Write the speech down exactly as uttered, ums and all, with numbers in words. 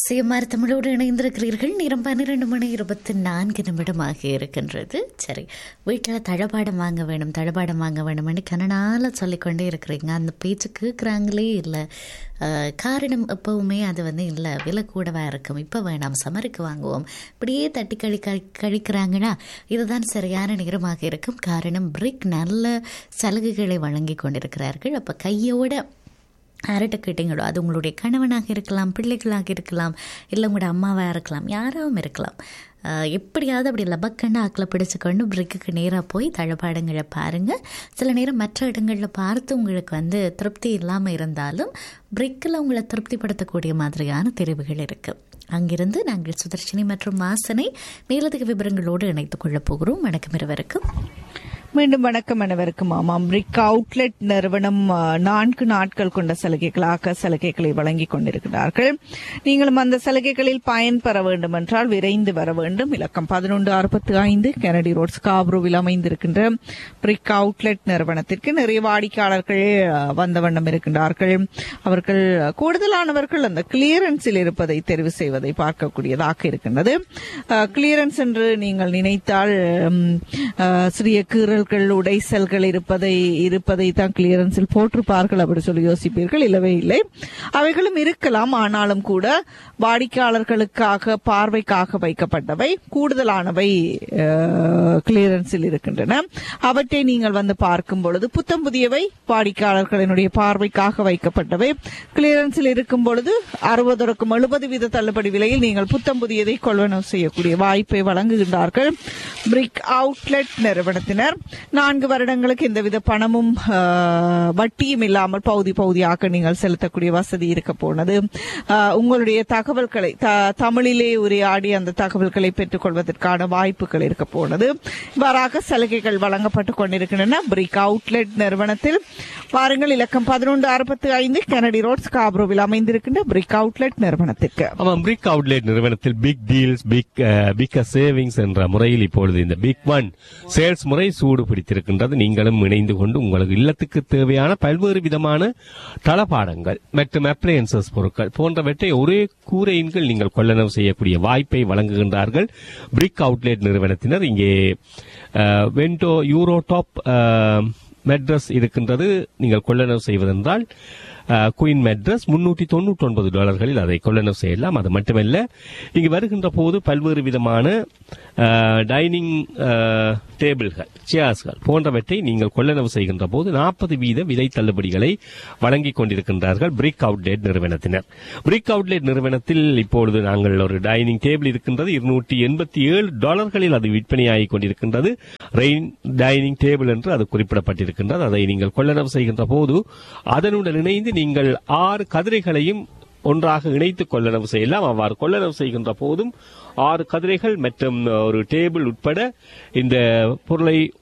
CMR தமிழோடு இணைந்திருக்கிறீர்கள். நேரம் பன்னிரண்டு மணி இருபத்தி நான்கு நிமிடமாக இருக்கின்றது. சரி, வீட்டில் தளபாடம் வாங்க வேணும் தளபாடம் வாங்க வேணும்னு கனனால சொல்லிக்கொண்டே இருக்கிறீங்க. அந்த பேச்சு கேட்குறாங்களே இல்லை. காரணம் எப்பவுமே அது வந்து இல்லை, விலை கூடவா இருக்கும், இப்போ வேணாம் சமருக்கு வாங்குவோம், இப்படியே தட்டி கழி கழிக்கிறாங்கன்னா இதுதான் சரியான நேரமாக இருக்கும். காரணம் பிரிக் நல்ல சலுகைகளை வழங்கி கொண்டிருக்கிறார்கள். அப்போ கையோட யார்கிட்ட கேட்டீங்களோ, அது உங்களுடைய கணவனாக இருக்கலாம், பிள்ளைகளாக இருக்கலாம், இல்லை உங்களோட அம்மாவாக இருக்கலாம், யாராவும் இருக்கலாம், எப்படியாவது அப்படி லபக்கண்டு ஆக்கில் பிடிச்சிக்கொண்டு பிரிக்குக்கு நேராக போய் தளபாடங்களை பாருங்கள். சில நேரம் மற்ற இடங்களில் பார்த்து உங்களுக்கு வந்து திருப்தி இல்லாமல் இருந்தாலும் பிரிக்கில் உங்களை திருப்திப்படுத்தக்கூடிய மாதிரியான தெரிவுகள் இருக்குது. அங்கிருந்து நாங்கள் சுதர்ஷினி மற்றும் வாசனை மேலதிக விவரங்களோடு இணைத்துக் கொள்ளப் போகிறோம். வணக்கம் இருவருக்கும். மீண்டும் வணக்கம் அனைவருக்கும். ஆமாம், பிரிக் அவுட்லெட் நிறுவனம் நான்கு நாட்கள் கொண்ட சலுகைகளாக சலுகைகளை வழங்கிக் கொண்டிருக்கிறார்கள். நீங்களும் அந்த சலுகைகளில் பயன்பெற வேண்டும் என்றால் விரைந்து வர வேண்டும். இலக்கம் பதினொன்று அறுபத்தி ஐந்து கெனடி ரோட் ஸ்காப்ரோவில் அமைந்திருக்கின்ற பிரிக் அவுட்லெட் நிறுவனத்திற்கு நிறைய வாடிக்கையாளர்கள் வந்த வண்ணம் இருக்கின்றார்கள். அவர்கள் கூடுதலானவர்கள் அந்த கிளியரன்ஸில் இருப்பதை தெரிவு செய்வதை பார்க்கக்கூடியதாக இருக்கின்றது. கிளியரன்ஸ் என்று நீங்கள் நினைத்தால் சிறிய கீறல் உடைசல்கள் இருப்பதை இருப்பதை தான் கிளியரன்ஸில் போட்டிருப்பார்கள் அப்படி சொல்லி யோசிப்பீர்கள். இல்லவே இல்லை, அவைகளும் இருக்கலாம். ஆனாலும் கூட வாடிக்கையாளர்களுக்காக பார்வைக்காக வைக்கப்பட்டவை கூடுதலானவை கிளியரன்ஸில் இருக்கின்றன. அவற்றை நீங்கள் வந்து பார்க்கும் பொழுது புத்தம் புதியவை வாடிக்கையாளர்களினுடைய பார்வைக்காக வைக்கப்பட்டவை கிளியரன்ஸில் இருக்கும் பொழுது அறுபதற்கும் எழுபது வீத தள்ளுபடி விலையில் நீங்கள் புத்தம் புதியதை கொள்வனவு செய்யக்கூடிய வாய்ப்பை வழங்குகின்றார்கள் பிரிக் அவுட்லெட் நிறுவனத்தினர். நான்கு வருடங்களுக்கு எந்தவித பணமும் வட்டியும் இல்லாமல் பகுதி பகுதியாக நீங்கள் செலுத்தக்கூடிய வசதி இருக்க போனது. உங்களுடைய தகவல்களை தமிழிலே உரையாடி அந்த தகவல்களை பெற்றுக் கொள்வதற்கான வாய்ப்புகள் இருக்க போனது. இவ்வாறாக சலுகைகள் வழங்கப்பட்டுக் கொண்டிருக்கின்றன பிரிக் அவுட்லெட் நிறுவனத்தில். வாருங்கள், இலக்கம் பதினொன்று அறுபத்தி ஐந்து கெனடி ரோட் ஸ்காப்ரோவில் அமைந்திருக்கின்ற பிரிக் அவுட்லெட் நிறுவனத்திற்கு. ஆமாம், பிரிக் அவுட்லெட் நிறுவனத்தில் big deals big big savings என்ற முறையில் இப்பொழுது இந்த பிக் ஒன் சேல்ஸ் முறை சூடு பிடித்திருக்கின்றது. நீங்களும் இணைந்து கொண்டு உங்களுக்கு இல்லத்துக்கு தேவையான பல்வேறு விதமான தளபாடங்கள் மற்றும் அப்ளையன்சஸ் பொருட்கள் போன்றவற்றை ஒரே கூரையின் கீழ் நீங்கள் கொள்ளளவு செய்யக்கூடிய வாய்ப்பை வழங்குகின்றார்கள் பிரிக் அவுட்லெட் நிறுவனத்தினர். இங்கே வெண்டோ யூரோ டாப் மெட்ரஸ் இருக்கின்றது. நீங்கள் கொள்ளளவு செய்வதென்றால் குயின் மெட்ரஸ் முன்னூற்றி தொன்னூற்றி ஒன்பது டாலர்களில் அதை கொள்ளளவு செய்யலாம். அது மட்டுமல்ல, இங்கு வருகின்ற போது பல்வேறு விதமான டைனிங் டேபிள்கள், சேர்ஸ்கள் போன்றவற்றை நீங்கள் கொள்ளளவு செய்கின்ற போது நாற்பது வீத விலை தள்ளுபடிகளை வழங்கிக் கொண்டிருக்கின்றார்கள் பிரிக் அவுட்லெட் நிறுவனத்தினர். பிரிக் அவுட்லெட் நிறுவனத்தில் இப்பொழுது நாங்கள் ஒரு டைனிங் டேபிள் இருக்கின்றது. இருநூற்றி எண்பத்தி ஏழு டாலர்களில் அது விற்பனையாகிக் கொண்டிருக்கின்றது. ரெயின் டைனிங் டேபிள் என்று அது குறிப்பிடப்பட்டிருக்கின்றது. அதை நீங்கள் கொள்ளளவு செய்கின்ற போது அதனுடன் இணைந்து நீங்கள் ஆறு கதிரைகளையும் ஒன்றாக இணைத்து கொள்ளளவு செய்யலாம். அவ்வாறு கொள்ளளவு செய்கின்ற போதும் ஆறு கதிரைகள் மற்றும் ஒரு டேபிள் உட்பட இந்த பொருளை